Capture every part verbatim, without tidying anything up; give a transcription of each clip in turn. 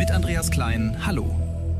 mit Andreas Klein. Hallo.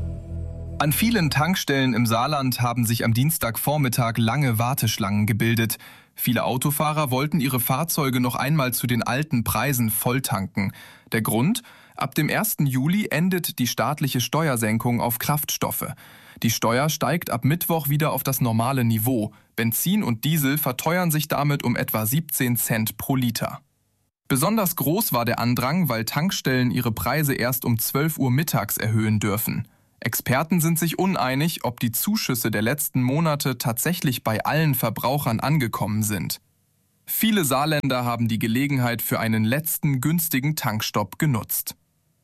An vielen Tankstellen im Saarland haben sich am Dienstagvormittag lange Warteschlangen gebildet. Viele Autofahrer wollten ihre Fahrzeuge noch einmal zu den alten Preisen volltanken. Der Grund? Ab dem ersten Juli endet die staatliche Steuersenkung auf Kraftstoffe. Die Steuer steigt ab Mittwoch wieder auf das normale Niveau. Benzin und Diesel verteuern sich damit um etwa siebzehn Cent pro Liter. Besonders groß war der Andrang, weil Tankstellen ihre Preise erst um zwölf Uhr mittags erhöhen dürfen. Experten sind sich uneinig, ob die Zuschüsse der letzten Monate tatsächlich bei allen Verbrauchern angekommen sind. Viele Saarländer haben die Gelegenheit für einen letzten günstigen Tankstopp genutzt.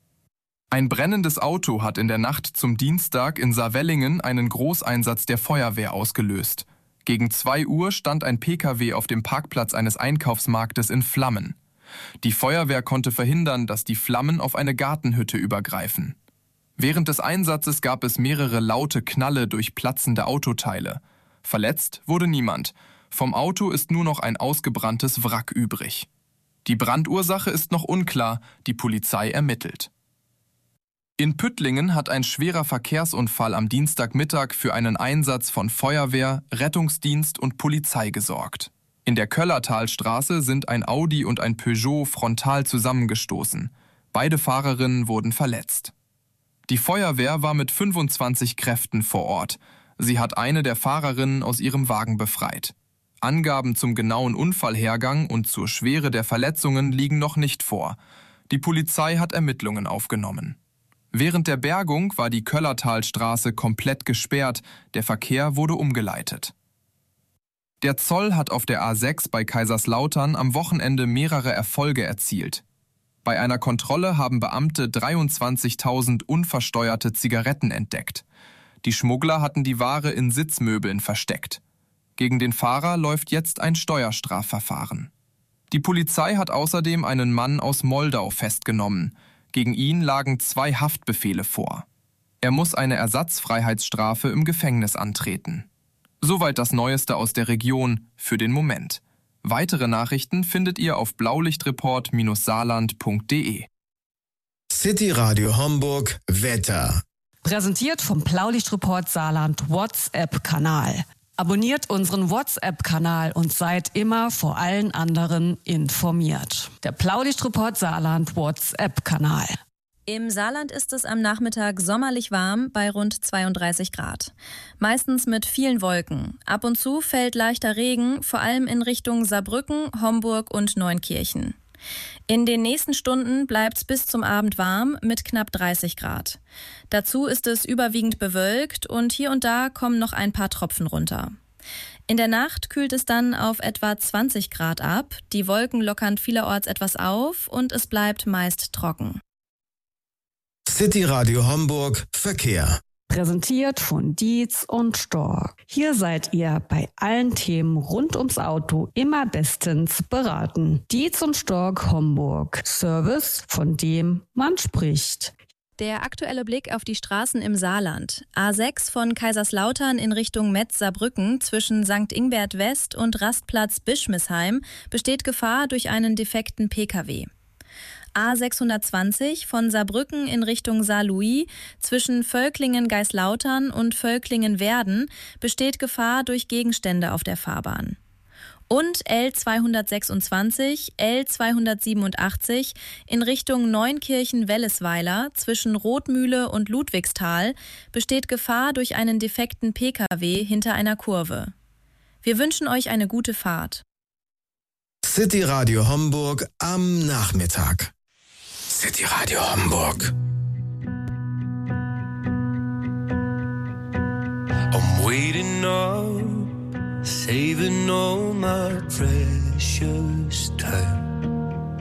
Ein brennendes Auto hat in der Nacht zum Dienstag in Saarwellingen einen Großeinsatz der Feuerwehr ausgelöst. Gegen zwei Uhr stand ein Pkw auf dem Parkplatz eines Einkaufsmarktes in Flammen. Die Feuerwehr konnte verhindern, dass die Flammen auf eine Gartenhütte übergreifen. Während des Einsatzes gab es mehrere laute Knalle durch platzende Autoteile. Verletzt wurde niemand. Vom Auto ist nur noch ein ausgebranntes Wrack übrig. Die Brandursache ist noch unklar, die Polizei ermittelt. In Püttlingen hat ein schwerer Verkehrsunfall am Dienstagmittag für einen Einsatz von Feuerwehr, Rettungsdienst und Polizei gesorgt. In der Köllertalstraße sind ein Audi und ein Peugeot frontal zusammengestoßen. Beide Fahrerinnen wurden verletzt. Die Feuerwehr war mit fünfundzwanzig Kräften vor Ort. Sie hat eine der Fahrerinnen aus ihrem Wagen befreit. Angaben zum genauen Unfallhergang und zur Schwere der Verletzungen liegen noch nicht vor. Die Polizei hat Ermittlungen aufgenommen. Während der Bergung war die Köllertalstraße komplett gesperrt, der Verkehr wurde umgeleitet. Der Zoll hat auf der A sechs bei Kaiserslautern am Wochenende mehrere Erfolge erzielt. Bei einer Kontrolle haben Beamte dreiundzwanzigtausend unversteuerte Zigaretten entdeckt. Die Schmuggler hatten die Ware in Sitzmöbeln versteckt. Gegen den Fahrer läuft jetzt ein Steuerstrafverfahren. Die Polizei hat außerdem einen Mann aus Moldau festgenommen. Gegen ihn lagen zwei Haftbefehle vor. Er muss eine Ersatzfreiheitsstrafe im Gefängnis antreten. Soweit das Neueste aus der Region für den Moment. Weitere Nachrichten findet ihr auf blaulichtreport saarland punkt de. City Radio Homburg Wetter. Präsentiert vom Blaulichtreport Saarland WhatsApp-Kanal. Abonniert unseren WhatsApp-Kanal und seid immer vor allen anderen informiert. Der Blaulichtreport Saarland WhatsApp-Kanal. Im Saarland ist es am Nachmittag sommerlich warm bei rund zweiunddreißig Grad. Meistens mit vielen Wolken. Ab und zu fällt leichter Regen, vor allem in Richtung Saarbrücken, Homburg und Neunkirchen. In den nächsten Stunden bleibt es bis zum Abend warm mit knapp dreißig Grad. Dazu ist es überwiegend bewölkt und hier und da kommen noch ein paar Tropfen runter. In der Nacht kühlt es dann auf etwa zwanzig Grad ab, die Wolken lockern vielerorts etwas auf und es bleibt meist trocken. City Radio Homburg Verkehr. Präsentiert von Dietz und Stork. Hier seid ihr bei allen Themen rund ums Auto immer bestens beraten. Dietz und Stork Homburg. Service, von dem man spricht. Der aktuelle Blick auf die Straßen im Saarland. A sechs von Kaiserslautern in Richtung Metz-Saarbrücken zwischen Sankt Ingbert West und Rastplatz Bischmisheim besteht Gefahr durch einen defekten Pkw. A sechshundertzwanzig von Saarbrücken in Richtung Saarlouis zwischen Völklingen-Geislautern und Völklingen-Werden besteht Gefahr durch Gegenstände auf der Fahrbahn. Und L zweihundertsechsundzwanzig, L zweihundertsiebenundachtzig in Richtung Neunkirchen-Wellesweiler zwischen Rothmühle und Ludwigsthal besteht Gefahr durch einen defekten Pkw hinter einer Kurve. Wir wünschen euch eine gute Fahrt. City Radio Homburg am Nachmittag. City Radio Homburg. I'm waiting up, saving all my precious time.